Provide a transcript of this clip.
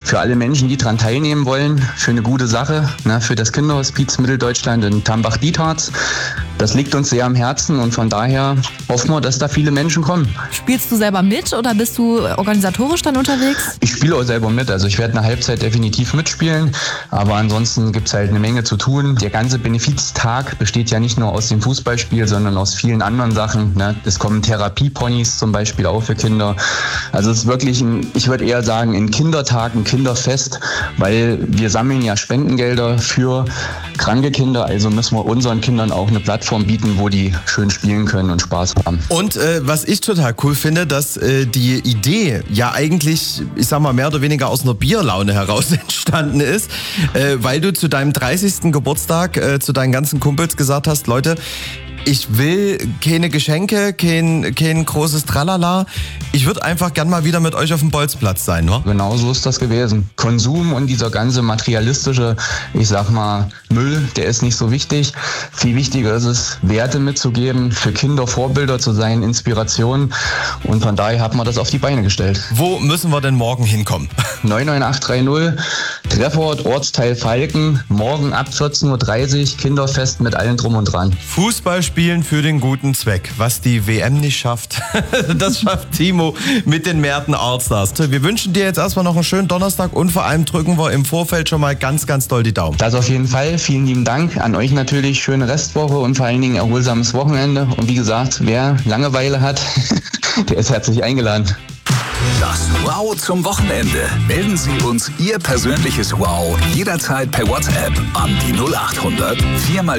für alle Menschen, die daran teilnehmen wollen, für eine gute Sache, ne, für das Kinderhospiz Mitteldeutschland in Tambach-Dietharz. Das liegt uns sehr am Herzen und von daher hoffen wir, dass da viele Menschen kommen. Spielst du selber mit oder bist du organisatorisch dann unterwegs? Ich spiele auch selber mit, also ich werde eine Halbzeit definitiv mitspielen, aber ansonsten gibt es halt eine Menge zu tun. Der ganze Benefiztag besteht ja nicht nur aus dem Fußballspiel, sondern aus vielen anderen Sachen. Ne? Es kommen Therapieponys zum Beispiel auch für Kinder. Also es ist wirklich, ich würde eher sagen, ein Kindertag, ein Kinderfest, weil wir sammeln ja Spendengelder für kranke Kinder, also müssen wir unseren Kindern auch eine Plattform bieten, wo die schön spielen können und Spaß haben. Und was ich total cool finde, dass die Idee ja eigentlich, ich sag mal, mehr oder weniger aus einer Bierlaune heraus entstanden ist, weil du zu deinem 30. Geburtstag zu deinen ganzen Kumpels gesagt hast, Leute, ich will keine Geschenke, kein großes Tralala. Ich würde einfach gern mal wieder mit euch auf dem Bolzplatz sein, ne? Genau so ist das gewesen. Konsum und dieser ganze materialistische, ich sag mal, Müll, der ist nicht so wichtig. Viel wichtiger ist es, Werte mitzugeben, für Kinder Vorbilder zu sein, Inspiration. Und von daher hat man das auf die Beine gestellt. Wo müssen wir denn morgen hinkommen? 99830, Treffort, Ortsteil Falken, morgen ab 14.30 Uhr, Kinderfest mit allem drum und dran. Fußball spielen für den guten Zweck. Was die WM nicht schafft, das schafft Timo mit den Merten Allstars. Wir wünschen dir jetzt erstmal noch einen schönen Donnerstag und vor allem drücken wir im Vorfeld schon mal ganz, ganz doll die Daumen. Das auf jeden Fall. Vielen lieben Dank. An euch natürlich schöne Restwoche und vor allen Dingen erholsames Wochenende. Und wie gesagt, wer Langeweile hat, der ist herzlich eingeladen. Das Wow zum Wochenende. Melden Sie uns Ihr persönliches Wow jederzeit per WhatsApp an die 0800 4x